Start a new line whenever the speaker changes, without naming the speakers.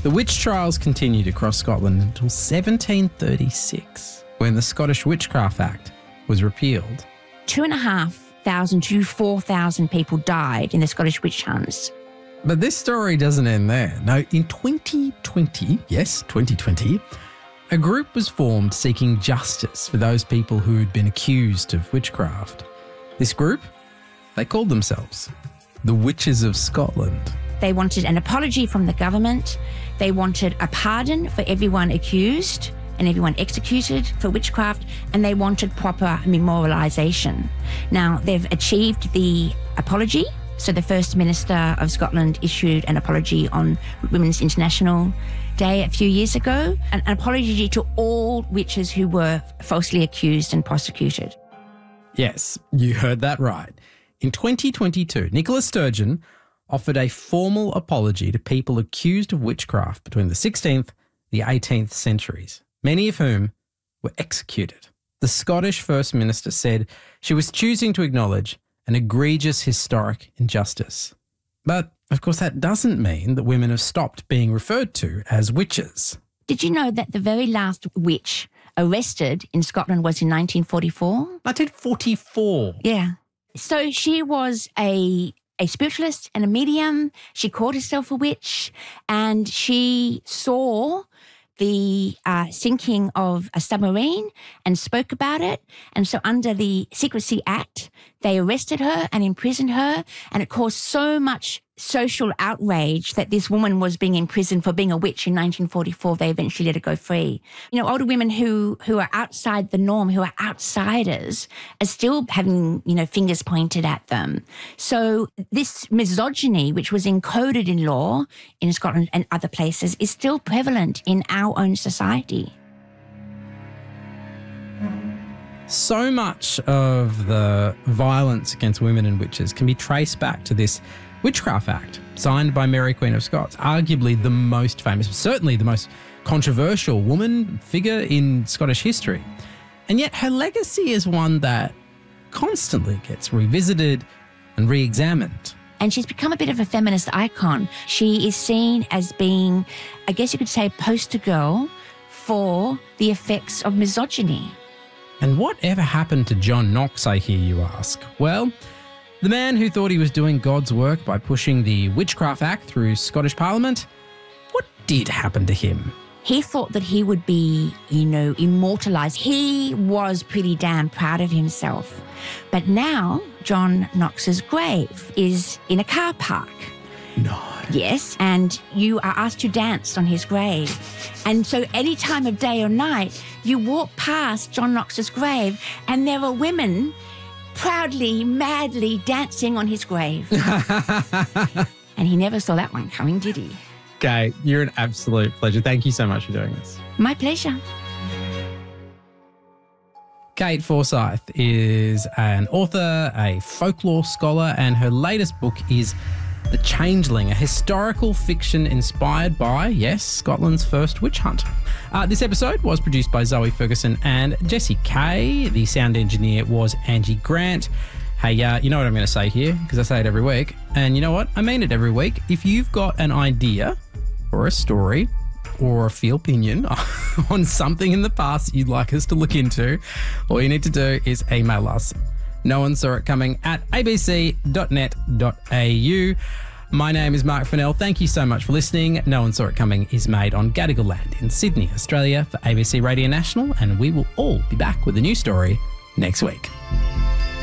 The witch trials continued across Scotland until 1736, when the Scottish Witchcraft Act was repealed.
2,500 to 4,000 people died in the Scottish witch hunts.
But this story doesn't end there. No, in 2020, yes, 2020, a group was formed seeking justice for those people who had been accused of witchcraft. This group, they called themselves the Witches of Scotland.
They wanted an apology from the government. They wanted a pardon for everyone accused and everyone executed for witchcraft, and they wanted proper memorialisation. Now, they've achieved the apology. So the First Minister of Scotland issued an apology on Women's International Day a few years ago, an apology to all witches who were falsely accused and prosecuted.
Yes, you heard that right. In 2022, Nicola Sturgeon offered a formal apology to people accused of witchcraft between the 16th and the 18th centuries, many of whom were executed. The Scottish First Minister said she was choosing to acknowledge an egregious historic injustice. But, of course, that doesn't mean that women have stopped being referred to as witches.
Did you know that the very last witch arrested in Scotland was in 1944?
1944?
Yeah. So she was a spiritualist and a medium. She called herself a witch, and she saw the sinking of a submarine and spoke about it. And so under the Secrecy Act, they arrested her and imprisoned her, and it caused so much social outrage that this woman was being imprisoned for being a witch in 1944. They eventually let her go free. You know, older women who are outside the norm, who are outsiders, are still having, fingers pointed at them. So this misogyny, which was encoded in law in Scotland and other places, is still prevalent in our own society.
So much of the violence against women and witches can be traced back to this Witchcraft Act, signed by Mary Queen of Scots, arguably the most famous, certainly the most controversial woman figure in Scottish history. And yet her legacy is one that constantly gets revisited and re-examined.
And she's become a bit of a feminist icon. She is seen as being, I guess you could say, a poster girl for the effects of misogyny.
And whatever happened to John Knox, I hear you ask? Well, the man who thought he was doing God's work by pushing the Witchcraft Act through Scottish Parliament, what did happen to him?
He thought that he would be, immortalised. He was pretty damn proud of himself. But now John Knox's grave is in a car park.
No.
Yes, and you are asked to dance on his grave. And so any time of day or night, you walk past John Knox's grave and there are women proudly, madly dancing on his grave. And he never saw that one coming, did he?
Kate, you're an absolute pleasure. Thank you so much for doing this.
My pleasure.
Kate Forsyth is an author, a folklore scholar, and her latest book is The Changeling, a historical fiction inspired by, yes, Scotland's first witch hunt. This episode was produced by Zoe Ferguson and Jessie Kay. The sound engineer was Angie Grant. Hey, you know what I'm going to say here, because I say it every week. And you know what? I mean it every week. If you've got an idea or a story or a feel opinion on something in the past that you'd like us to look into, all you need to do is email us. No one saw it coming at abc.net.au. My name is Mark Fennell. Thank you so much for listening. No One Saw It Coming is made on Gadigal land in Sydney, Australia for ABC Radio National, and we will all be back with a new story next week.